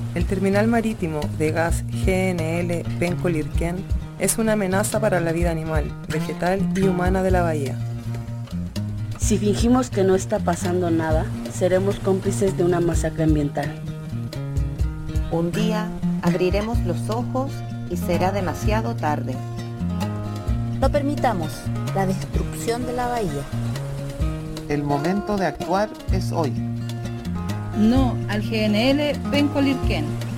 El terminal marítimo de gas GNL Pencolirquén es una amenaza para la vida animal, vegetal y humana de la bahía. Si fingimos que no está pasando nada, seremos cómplices de una masacre ambiental. Un día abriremos los ojos y será demasiado tarde. No permitamos la destrucción de la bahía. El momento de actuar es hoy. No al GNL Pencolirquén.